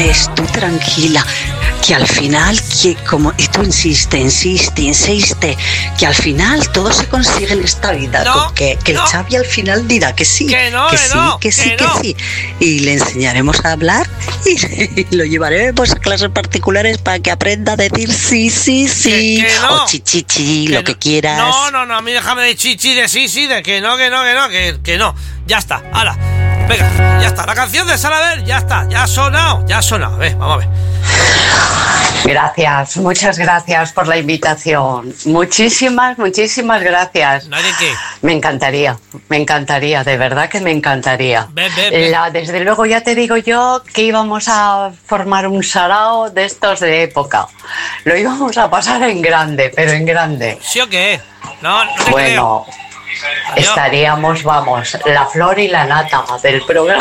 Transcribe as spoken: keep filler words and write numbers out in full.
tú tranquila, que al final, que como y tú insiste, insiste, insiste, que al final todo se consigue en esta vida, no, que, que no. el Xavi al final dirá que sí, que, no, que, que, sí, no, que sí, que, que no. sí, y le enseñaremos a hablar y, y lo llevaremos a clases particulares para que aprenda a decir sí, sí, sí, que, que no. o chi, chi, chi, que lo no. que quieras. No, no, no, a mí déjame de chichi, de sí, sí, de que no, que no, que no, que, que no. Ya está, ahora, venga, ya está. La canción de Salabel, ya está, ya ha sonado, ya ha sonado. A ver, vamos a ver. Gracias, muchas gracias por la invitación. Muchísimas, muchísimas gracias. No hay de qué. Me encantaría, me encantaría, de verdad que me encantaría. Ven, ven, ven. La, desde luego ya te digo yo que íbamos a formar un sarao de estos de época. Lo íbamos a pasar en grande, pero en grande. ¿Sí o qué? No, no te Bueno, creo. estaríamos, vamos, la flor y la nata del programa.